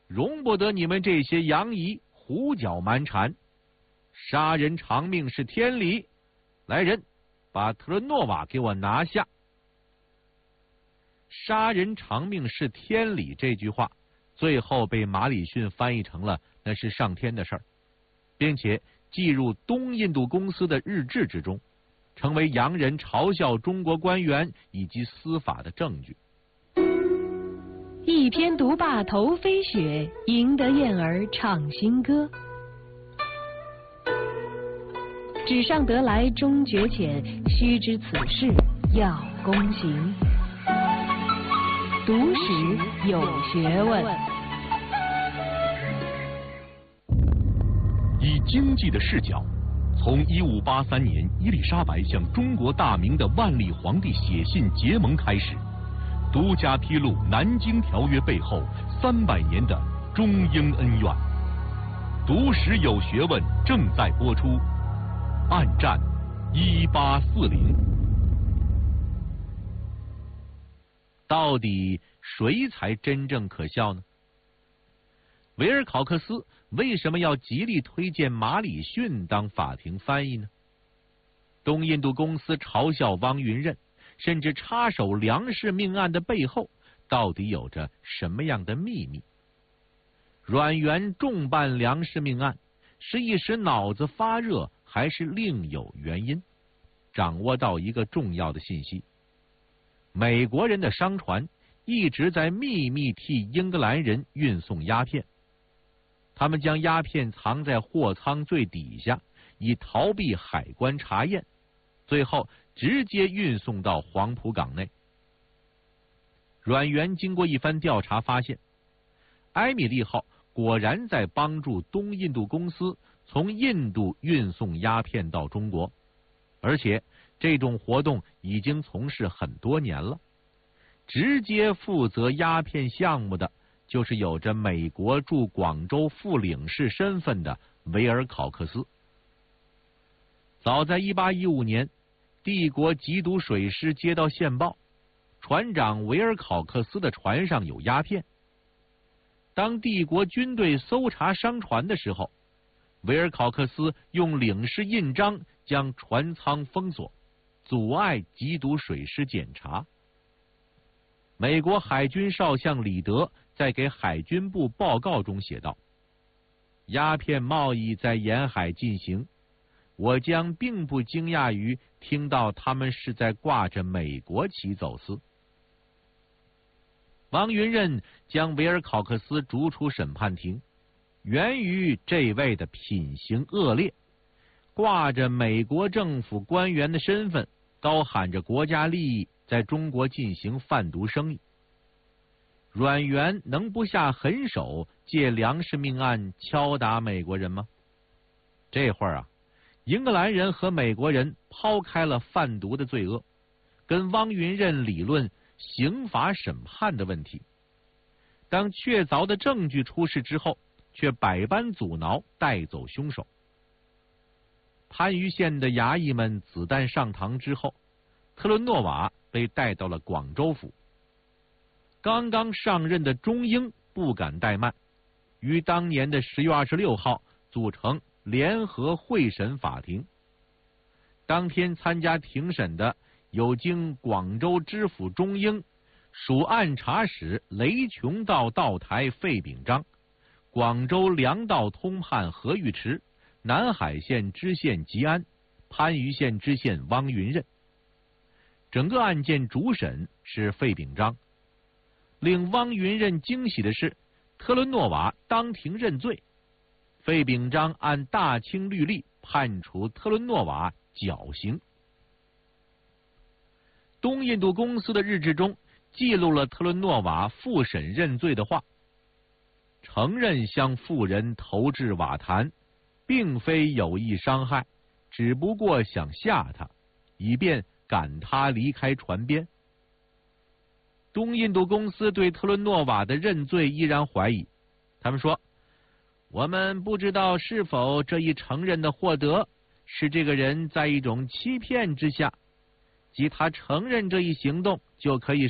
容不得你们这些洋夷胡搅蛮缠，杀人偿命是天理。来人，把特伦诺瓦给我拿下。杀人偿命是天理这句话，最后被马礼逊翻译成了那是上天的事儿，并且记入东印度公司的日志之中，成为洋人嘲笑中国官员以及司法的证据。 一篇读罢头飞雪，赢得燕儿唱新歌。纸上得来终觉浅，须知此事要躬行。读史有学问。 以经济的视角，从1583年伊丽莎白向中国大明的万历皇帝写信结盟开始，独家披露南京条约背后300年的中英恩怨。读史有学问正在播出，暗战1840。 到底谁才真正可笑呢？维尔考克斯为什么要极力推荐马礼逊当法庭翻译呢？东印度公司嘲笑汪云任，甚至插手梁氏命案的背后，到底有着什么样的秘密？阮元重办梁氏命案，是一时脑子发热，还是另有原因？掌握到一个重要的信息：美国人的商船一直在秘密替英格兰人运送鸦片，他们将鸦片藏在货舱最底下，以逃避海关查验，最后直接运送到黄埔港内。阮元经过一番调查发现，埃米利号果然在帮助东印度公司从印度运送鸦片到中国，而且这种活动已经从事很多年了。直接负责鸦片项目的就是有着美国驻广州副领事身份的维尔考克斯。早在1815年，帝国缉毒水师接到线报，船长维尔考克斯的船上有鸦片。当帝国军队搜查商船的时候，维尔考克斯用领事印章将船舱封锁，阻碍缉毒水师检查。美国海军少将李德在给海军部报告中写道：鸦片贸易在沿海进行，我将并不惊讶于听到他们是在挂着美国旗走私。汪云任将维尔考克斯逐出审判庭，源于这位的品行恶劣，挂着美国政府官员的身份，高喊着国家利益，在中国进行贩毒生意。阮元能不下狠手借梁氏命案敲打美国人吗？这会儿啊，英格兰人和美国人抛开了贩毒的罪恶，跟汪云任理论刑法审判的问题。当确凿的证据出示之后，却百般阻挠带走凶手。番禺县的衙役们子弹上膛之后，特伦诺瓦被带到了广州府。刚刚上任的中英不敢怠慢，于当年的10月26号组成联合会审法庭。当天参加庭审的有经广州知府中英、属按察使雷琼道道台费秉章、广州粮道通判何玉池、南海县知县吉安、番禺县知县汪云任。整个案件主审是费秉章。令汪云任惊喜的是，特伦诺瓦当庭认罪，费秉章按大清律例判处特伦诺瓦绞刑。东印度公司的日志中记录了特伦诺瓦复审认罪的话：承认向妇人投掷瓦坛，并非有意伤害，只不过想吓他，以便赶他离开船边。东印度公司对特伦诺瓦的认罪依然怀疑，他们说：我们不知道是否这一承认的获得是这个人在一种欺骗之下，即他承认这一行动就可以